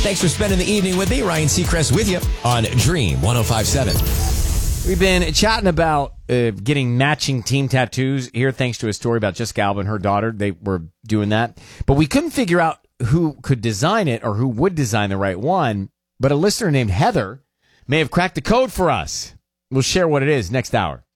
Thanks for spending the evening with me. Ryan Seacrest with you on Dream 105.7. We've been chatting about getting matching team tattoos here, thanks to a story about Jessica Alba and her daughter. They were doing that. But we couldn't figure out who could design it or who would design the right one. But a listener named Heather may have cracked the code for us. We'll share what it is next hour.